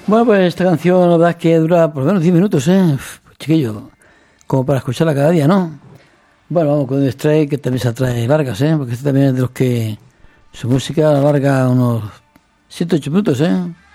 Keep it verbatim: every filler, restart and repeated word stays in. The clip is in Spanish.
Bueno, pues esta canción la verdad es que dura por lo menos diez minutos, ¿eh? Pues, chiquillo, como para escucharla cada día, ¿no? Bueno, vamos con The Stray, que también se trae largas, ¿eh? Porque este también es de los que su música alarga unos siete ocho minutos, ¿eh?